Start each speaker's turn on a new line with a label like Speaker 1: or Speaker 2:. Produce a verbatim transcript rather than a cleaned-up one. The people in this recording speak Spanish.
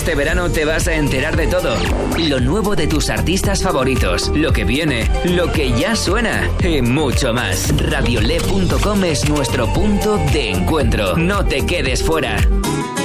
Speaker 1: Este verano te vas a enterar de todo. Lo nuevo de tus artistas favoritos, lo que viene, lo que ya suena y mucho más. radiolé punto com es nuestro punto de encuentro. No te quedes fuera.